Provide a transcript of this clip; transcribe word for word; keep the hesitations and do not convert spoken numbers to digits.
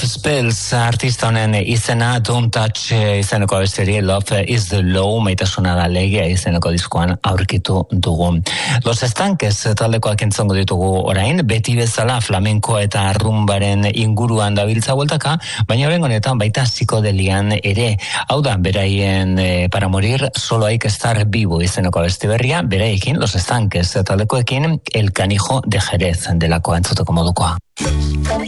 Spells artista honen izena Don't Touch izeneko abesteri Love is the Law maitasuna da legea izeneko diskoan aurkitu dugu. Los Estanques taldekoak entzongo ditugu orain, beti bezala flamenko eta rumbaren inguruan dabiltza bueltaka, baina orain honetan baita psikodelian ere. Hau da, beraien eh, para morir solo hay que estar vivo izeneko abesti berria, beraiekin Los Estanques taldekoekin El Canijo de Jerez delako entzuteko modukoa.